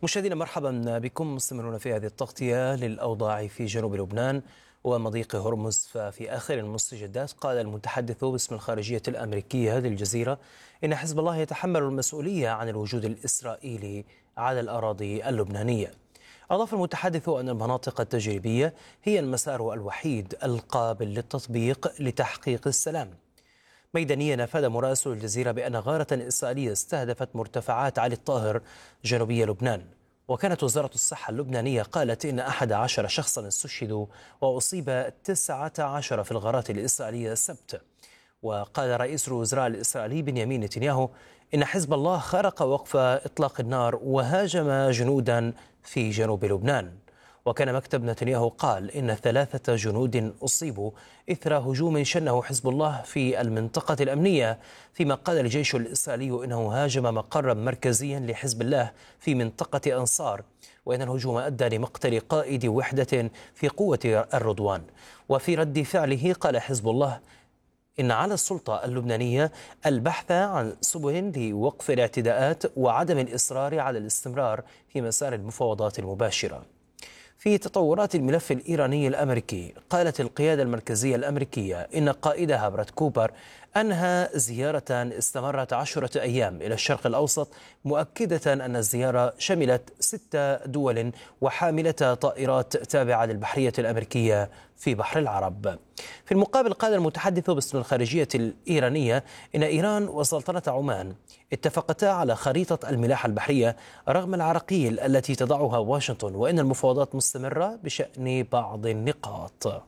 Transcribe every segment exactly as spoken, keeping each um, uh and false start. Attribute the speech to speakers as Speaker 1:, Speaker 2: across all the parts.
Speaker 1: مشاهدينا مرحبا بكم، مستمرون في هذه التغطية للأوضاع في جنوب لبنان ومضيق هرمز. ففي آخر المستجدات قال المتحدث باسم الخارجية الأمريكية للجزيرة إن حزب الله يتحمل المسؤولية عن الوجود الإسرائيلي على الأراضي اللبنانية. أضاف المتحدث أن المناطق التجريبية هي المسار الوحيد القابل للتطبيق لتحقيق السلام. ميدانيا أفاد مراسل الجزيرة بأن غارة إسرائيلية استهدفت مرتفعات علي الطاهر جنوبي لبنان. وكانت وزارة الصحة اللبنانية قالت إن أحد عشر شخصا استشهدوا وأصيب تسعة عشر في الغارات الإسرائيلية السبت. وقال رئيس الوزراء الإسرائيلي بنيامين نتنياهو إن حزب الله خرق وقف إطلاق النار وهاجم جنودا في جنوب لبنان. وكان مكتب نتنياهو قال إن ثلاثة جنود أصيبوا إثر هجوم شنه حزب الله في المنطقة الأمنية، فيما قال الجيش الإسرائيلي إنه هاجم مقرا مركزيا لحزب الله في منطقة أنصار، وإن الهجوم أدى لمقتل قائد وحدة في قوة الرضوان. وفي رد فعله قال حزب الله إن على السلطة اللبنانية البحث عن سبل لوقف الاعتداءات وعدم الإصرار على الاستمرار في مسار المفاوضات المباشرة. في تطورات الملف الإيراني الأمريكي، قالت القيادة المركزية الأمريكية إن قائدها براد كوبر أنهى زيارة استمرت عشرة أيام إلى الشرق الأوسط، مؤكدة أن الزيارة شملت ست دول وحاملة طائرات تابعة للبحرية الأمريكية في بحر العرب. في المقابل قال المتحدث باسم الخارجية الإيرانية إن إيران وسلطنة عمان اتفقتا على خريطة الملاحة البحرية رغم العراقيل التي تضعها واشنطن، وإن المفاوضات مستمرة بشأن بعض النقاط.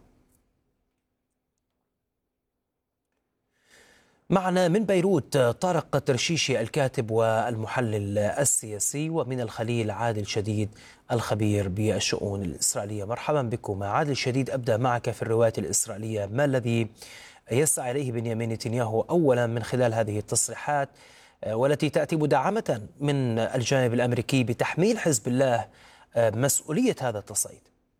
Speaker 1: معنا من بيروت طارق ترشيشي الكاتب والمحلل السياسي، ومن الخليل عادل شديد الخبير بالشؤون الإسرائيلية. مرحبا بكم. عادل شديد، أبدأ معك في الرواية الإسرائيلية. ما الذي يسعى إليه بنيامين نتنياهو أولا من خلال هذه التصريحات والتي تأتي مدعمة من الجانب الأمريكي بتحميل حزب الله مسؤولية هذا التصعيد؟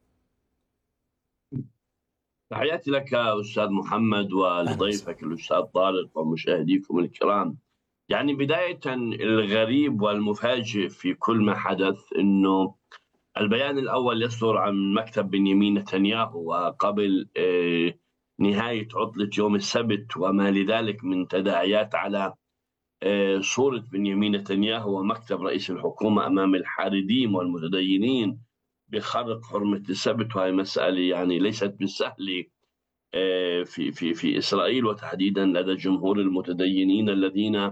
Speaker 2: تحياتي لك أستاذ محمد ولضيفك الأستاذ طارق ومشاهديكم الكرام. يعني بداية، الغريب والمفاجئ في كل ما حدث أنه البيان الأول يصدر عن مكتب بنيامين نتنياهو وقبل نهاية عطلة يوم السبت وما لذلك من تداعيات على صورة بنيامين نتنياهو ومكتب رئيس الحكومة أمام الحاردين والمتدينين بخرق حرمة السبت. وهي مسألة يعني ليست بالسهلة في في في إسرائيل، وتحديدا لدى جمهور المتدينين الذين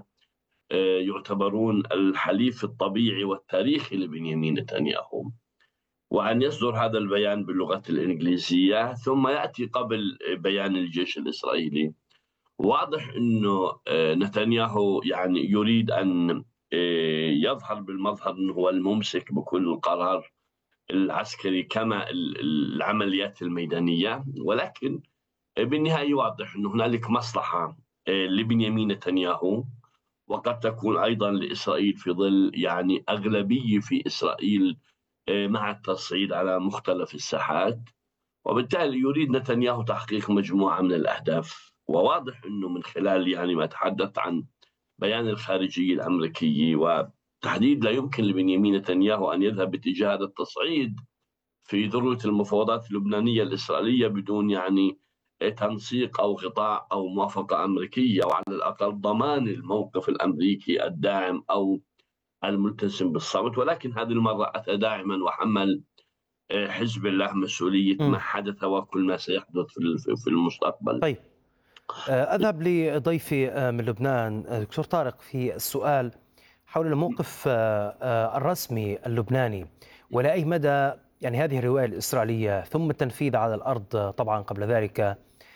Speaker 2: يعتبرون الحليف الطبيعي والتاريخي لبنيامين نتنياهو. وأن يصدر هذا البيان باللغة الإنجليزية ثم يأتي قبل بيان الجيش الإسرائيلي، واضح أنه نتنياهو يعني يريد أن يظهر بالمظهر أنه هو الممسك بكل القرار العسكري كما العمليات الميدانية، ولكن بالنهاية واضح أن هنالك مصلحة لبنيامين نتنياهو وقد تكون أيضا لإسرائيل في ظل يعني أغلبية في إسرائيل مع التصعيد على مختلف الساحات، وبالتالي يريد نتنياهو تحقيق مجموعة من الأهداف. وواضح أنه من خلال يعني ما تحدث عن بيان الخارجية الأمريكية وتحديد لا يمكن لبنيامين نتنياهو أن يذهب باتجاه هذا التصعيد في ذروة المفاوضات اللبنانية الإسرائيلية بدون يعني تنسيق أو غطاء أو موافقة أمريكية، أو على الأقل ضمان الموقف الأمريكي الداعم أو الملتزم بالصمت. ولكن هذه المرة أتى داعما وحمل حزب الله مسؤولية ما حدث وكل ما سيحدث في المستقبل.
Speaker 1: طيب، أذهب لضيفي من لبنان دكتور طارق في السؤال حول الموقف الرسمي اللبناني، ولا أي مدى يعني هذه الرواية الإسرائيلية ثم التنفيذ على الأرض طبعا قبل ذلك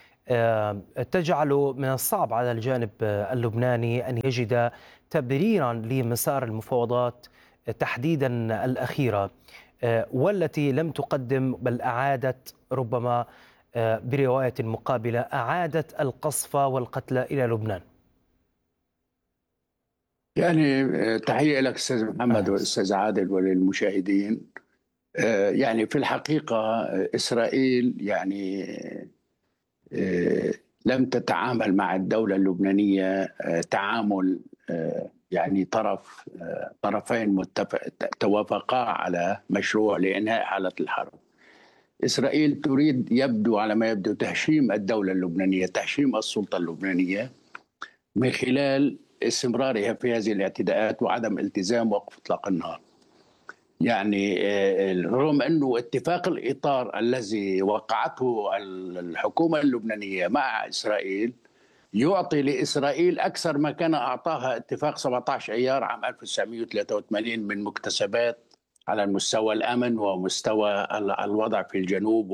Speaker 1: تجعل من الصعب على الجانب اللبناني أن يجد تبريرا لمسار المفاوضات تحديدا الأخيرة، والتي لم تقدم بل أعادت ربما برواية مقابلة أعادت القصف والقتل إلى لبنان.
Speaker 3: يعني تحية لك أستاذ محمد والأستاذ عادل وللمشاهدين. يعني في الحقيقة إسرائيل يعني لم تتعامل مع الدولة اللبنانية تعامل يعني طرف طرفين متفق توافقا على مشروع لإنهاء حالة الحرب. إسرائيل تريد يبدو على ما يبدو تهشيم الدولة اللبنانية، تهشيم السلطة اللبنانية من خلال استمرارها في هذه الاعتداءات وعدم التزام وقف إطلاق النار. يعني رغم أنه اتفاق الإطار الذي وقعته الحكومة اللبنانية مع إسرائيل يعطي لإسرائيل أكثر ما كان أعطاها اتفاق سبعة عشر أيار عام ألف وتسعمائة وثلاثة وثمانين من مكتسبات على المستوى الأمن ومستوى الوضع في الجنوب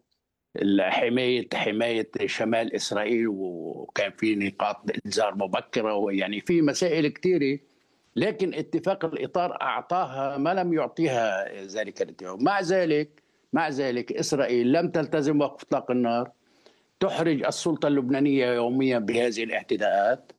Speaker 3: والحماية حماية شمال إسرائيل، وكان في نقاط إنذار مبكرة، ويعني في مسائل كثيرة. لكن اتفاق الإطار أعطاها ما لم يعطيها ذلك الاتفاق. مع ذلك مع ذلك إسرائيل لم تلتزم وقف إطلاق النار، تحرج السلطة اللبنانية يوميا بهذه الاعتداءات.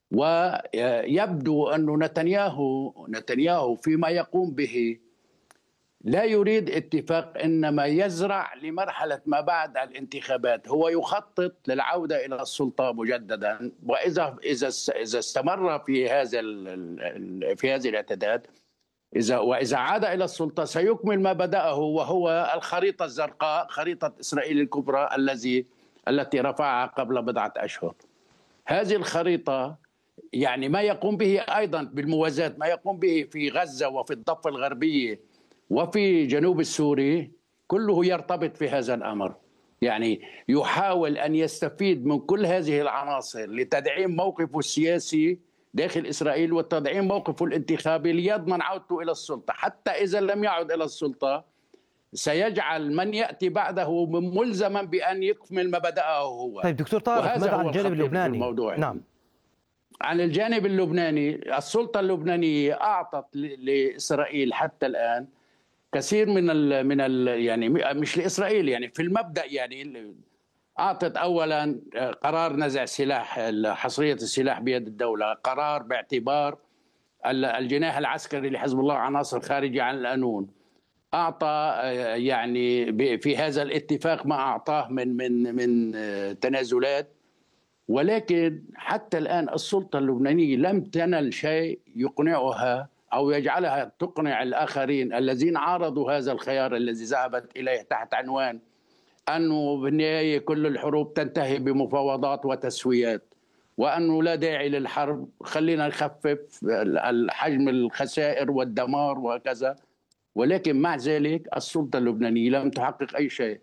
Speaker 3: ويبدو أن نتنياهو نتنياهو فيما يقوم به لا يريد اتفاق، إنما يزرع لمرحلة ما بعد الانتخابات. هو يخطط للعودة إلى السلطة مجددا، وإذا إذا إذا استمر في هذا في هذه الاعتداءات إذا وإذا عاد إلى السلطة سيكمل ما بدأه، وهو الخريطة الزرقاء، خريطة إسرائيل الكبرى الذي التي رفعها قبل بضعة أشهر. هذه الخريطة يعني ما يقوم به أيضا بالموازاة، ما يقوم به في غزة وفي الضفة الغربية وفي جنوب السوري كله يرتبط في هذا الأمر. يعني يحاول أن يستفيد من كل هذه العناصر لتدعيم موقفه السياسي داخل إسرائيل وتدعيم موقفه الانتخابي ليضمن عودته إلى السلطة. حتى إذا لم يعد إلى السلطة سيجعل من يأتي بعده ملزما بأن يكمل ما بدأه هو.
Speaker 1: طيب دكتور طارق، ماذا عن الجانب اللبناني؟
Speaker 3: نعم، عن الجانب اللبناني السلطة اللبنانية أعطت لإسرائيل حتى الآن كثير من ال من ال يعني مش لإسرائيل، يعني في المبدأ يعني أعطت أولا قرار نزع سلاح حصرية السلاح بيد الدولة، قرار باعتبار الجناح العسكري لحزب الله عناصر خارجة عن القانون، أعطى يعني في هذا الاتفاق ما أعطاه من من من تنازلات. ولكن حتى الآن السلطة اللبنانية لم تنل شيء يقنعها أو يجعلها تقنع الآخرين الذين عارضوا هذا الخيار الذي ذهبت إليه تحت عنوان أنه بالنهاية كل الحروب تنتهي بمفاوضات وتسويات، وأنه لا داعي للحرب، خلينا نخفف الحجم الخسائر والدمار وكذا. ولكن مع ذلك السلطة اللبنانية لم تحقق أي شيء.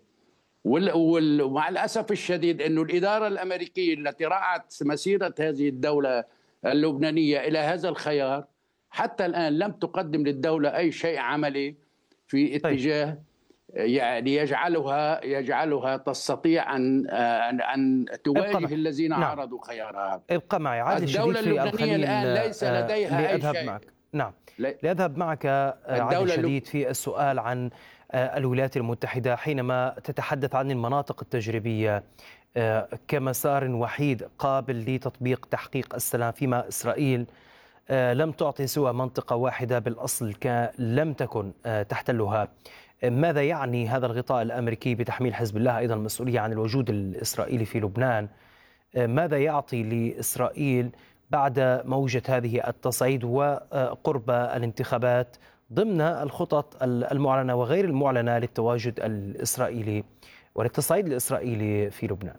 Speaker 3: ومع الأسف الشديد أن الإدارة الأمريكية التي رعت مسيرة هذه الدولة اللبنانية إلى هذا الخيار حتى الآن لم تقدم للدولة أي شيء عملي في اتجاه يعني يجعلها يجعلها تستطيع أن أن, أن تواجه الذين نعم. عارضوا خيارها.
Speaker 1: ابقى معي عادل
Speaker 3: الدولة
Speaker 1: الشديد في
Speaker 3: اللبنانية الآن ليس لديها أي شيء.
Speaker 1: معك. نعم لأذهب معك عادل الشديد في السؤال عن الولايات المتحدة حينما تتحدث عن المناطق التجريبية كمسار وحيد قابل لتطبيق تحقيق السلام، فيما إسرائيل لم تعطي سوى منطقة واحدة بالأصل لم تكن تحتلها. ماذا يعني هذا الغطاء الأمريكي بتحميل حزب الله أيضا المسؤولية عن الوجود الإسرائيلي في لبنان؟ ماذا يعطي لإسرائيل بعد موجة هذه التصعيد وقرب الانتخابات ضمن الخطط المعلنة وغير المعلنة للتواجد الإسرائيلي وللتصعيد الإسرائيلي في لبنان؟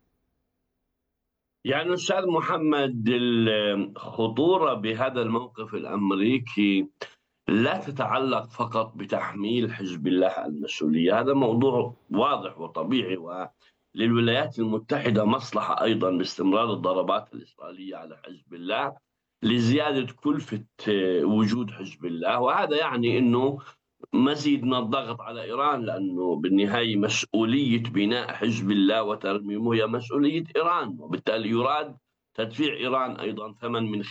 Speaker 2: يعني أستاذ محمد، الخطورة بهذا الموقف الأمريكي لا تتعلق فقط بتحميل حزب الله المسؤولية، هذا موضوع واضح وطبيعي، وللولايات المتحدة مصلحة أيضا باستمرار الضربات الإسرائيلية على حزب الله لزيادة كلفة وجود حزب الله. وهذا يعني أنه مزيد من الضغط على إيران، لأنه بالنهاية مسؤولية بناء حزب الله وترميمه هي مسؤولية إيران، وبالتالي يراد تدفيع إيران أيضا ثمن من